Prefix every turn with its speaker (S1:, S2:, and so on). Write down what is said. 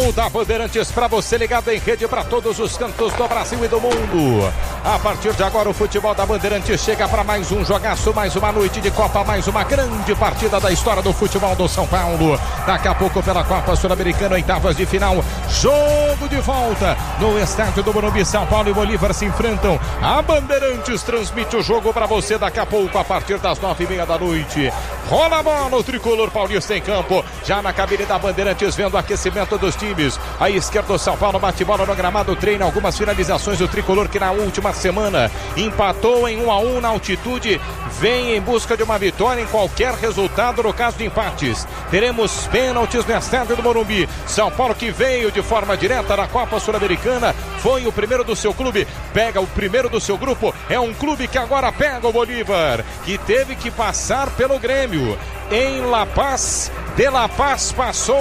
S1: Paulo da Bandeirantes para você, ligado em rede para todos os cantos do Brasil e do mundo. A partir de agora o futebol da Bandeirantes chega para mais um jogaço, mais uma noite de Copa, mais uma grande partida da história do futebol do São Paulo. Daqui a pouco pela Copa Sul-Americana, oitavas de final, jogo de volta no estádio do Morumbi. São Paulo e Bolívar se enfrentam. A Bandeirantes transmite o jogo para você daqui a pouco, a partir das 9h30 da noite. Rola a bola, o tricolor paulista em campo, já na cabine da Bandeirantes, vendo o aquecimento dos times. À esquerda o São Paulo bate bola no gramado, treina algumas finalizações do tricolor que na última semana empatou em 1-1 na altitude, vem em busca de uma vitória em qualquer resultado no caso de empates. Teremos pênaltis no estádio do Morumbi. São Paulo, que veio de forma direta na Copa Sul-Americana, foi o primeiro do seu clube, pega o primeiro do seu grupo, é um clube que agora pega o Bolívar, que teve que passar pelo Grêmio em La Paz. De La Paz passou